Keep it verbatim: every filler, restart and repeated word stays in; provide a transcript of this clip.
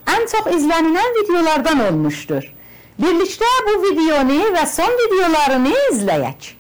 en çok izlenilen videolardan olmuştur. Birlikte bu videonu ve son videolarını izleyek.